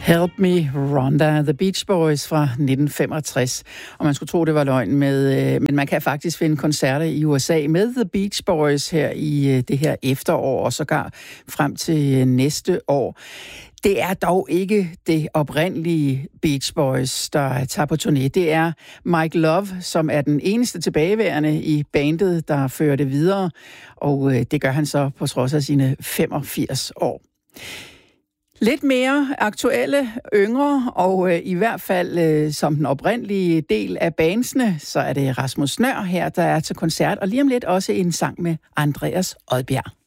Help Me Rhonda, The Beach Boys fra 1965. Og man skulle tro, det var løgn med, men man kan faktisk finde koncerter i USA med The Beach Boys her i det her efterår, og sågar frem til næste år. Det er dog ikke det oprindelige Beach Boys, der tager på turné. Det er Mike Love, som er den eneste tilbageværende i bandet, der fører det videre. Og det gør han så på trods af sine 85 år. Lidt mere aktuelle, yngre, og i hvert fald som den oprindelige del af bandsene, så er det Rasmus Nøhr her, der er til koncert, og lige om lidt også en sang med Andreas Odbjerg.